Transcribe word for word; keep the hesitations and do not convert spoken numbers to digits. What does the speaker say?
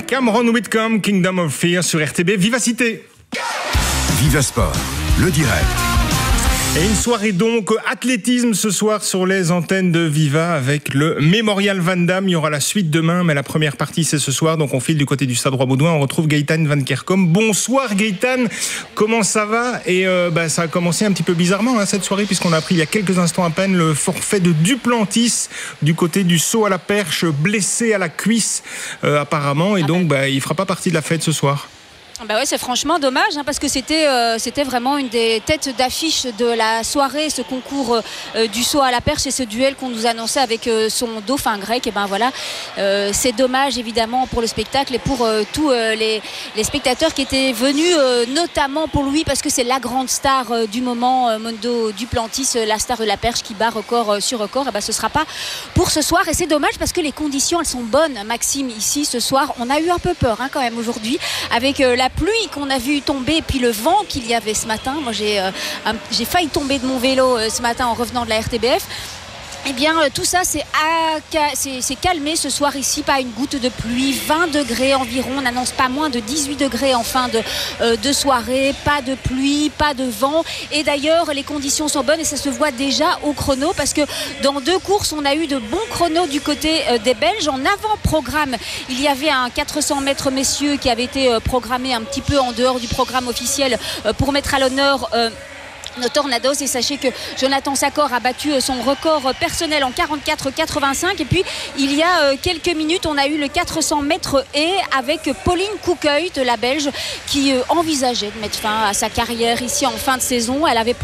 Cameron Whitcomb, Kingdom of Fear sur R T B Vivacité. Viva Sport, le direct. Et une soirée donc athlétisme ce soir sur les antennes de Viva avec le Mémorial Van Damme. Il y aura la suite demain, mais la première partie c'est ce soir. Donc on file du côté du Stade Roi-Baudouin. On retrouve Gaëtan Van Kerkom. Bonsoir Gaëtan, comment ça va? Et euh, bah, ça a commencé un petit peu bizarrement hein, cette soirée, puisqu'on a appris il y a quelques instants à peine le forfait de Duplantis du côté du saut à la perche, blessé à la cuisse euh, apparemment. Et donc bah, il ne fera pas partie de la fête ce soir. Bah ouais, c'est franchement dommage hein, parce que c'était euh, c'était vraiment une des têtes d'affiche de la soirée, ce concours euh, du saut à la perche et ce duel qu'on nous annonçait avec euh, son dauphin grec. Et ben voilà, euh, c'est dommage évidemment pour le spectacle et pour euh, tous euh, les, les spectateurs qui étaient venus, euh, notamment pour lui parce que c'est la grande star euh, du moment, euh, Mondo Duplantis, euh, la star de la perche qui bat record euh, sur record. Et ben ce sera pas pour ce soir et c'est dommage parce que les conditions elles sont bonnes. Maxime, ici ce soir, on a eu un peu peur hein, quand même aujourd'hui avec euh, la La pluie qu'on a vu tomber et puis le vent qu'il y avait ce matin. Moi j'ai, euh, un, j'ai failli tomber de mon vélo euh, ce matin en revenant de la R T B F. Eh bien, euh, tout ça, c'est, à, c'est, c'est calmé ce soir ici, pas une goutte de pluie, vingt degrés environ, on n'annonce pas moins de dix-huit degrés en fin de, euh, de soirée, pas de pluie, pas de vent. Et d'ailleurs, les conditions sont bonnes et ça se voit déjà au chrono parce que dans deux courses, on a eu de bons chronos du côté euh, des Belges. En avant-programme, il y avait un quatre cents mètres messieurs qui avait été euh, programmé un petit peu en dehors du programme officiel euh, pour mettre à l'honneur... Euh, nos tornados et sachez que Jonathan Sakor a battu son record personnel en quarante-quatre quatre-vingt-cinq et puis il y a quelques minutes on a eu le quatre cents mètres haies avec Pauline Koekhuis, la Belge qui envisageait de mettre fin à sa carrière ici en fin de saison. Elle avait